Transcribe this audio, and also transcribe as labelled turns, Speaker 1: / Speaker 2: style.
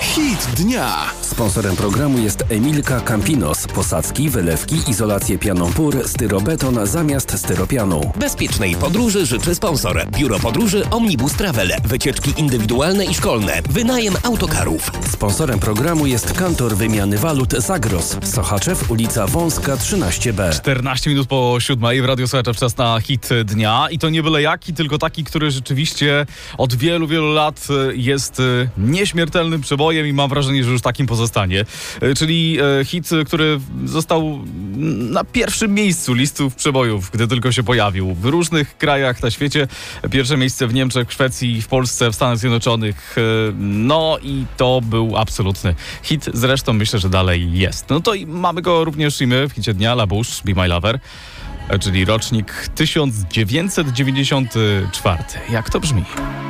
Speaker 1: Hit dnia.
Speaker 2: Sponsorem programu jest Emilka Campinos. Posadzki, wylewki, izolację pianą PUR, styrobeton zamiast styropianu.
Speaker 3: Bezpiecznej podróży życzy sponsor. Biuro Podróży Omnibus Travel. Wycieczki indywidualne i szkolne. Wynajem autokarów.
Speaker 2: Sponsorem programu jest Kantor Wymiany Walut Zagros. Sochaczew, ulica Wąska 13B.
Speaker 4: 14 minut po 7 w Radiu Słuchaczew czas na hit dnia. I to nie byle jaki, tylko taki, który rzeczywiście od wielu, wielu lat jest nieśmiertelnym przebojem i mam wrażenie, że już takim pozostanie. Czyli hit, który został na pierwszym miejscu listów przebojów, gdy tylko się pojawił. W różnych krajach na świecie. Pierwsze miejsce w Niemczech, w Szwecji, w Polsce, w Stanach Zjednoczonych. No i to był absolutny hit. Zresztą myślę, że dalej jest. No to i mamy go również i my w hicie dnia. La Bouche, Be My Lover, czyli rocznik 1994. Jak to brzmi?